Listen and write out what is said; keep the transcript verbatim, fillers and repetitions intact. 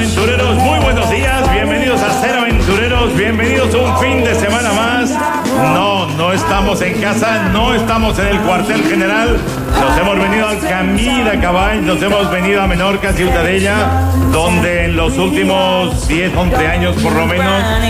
aventureros, muy buenos días, bienvenidos a Ser Aventureros, bienvenidos a un fin de semana más. No, no estamos en casa, no estamos en el cuartel general, nos hemos venido al Camí de Caball, nos hemos venido a Menorca, Ciutadella, donde en los últimos diez, once años por lo menos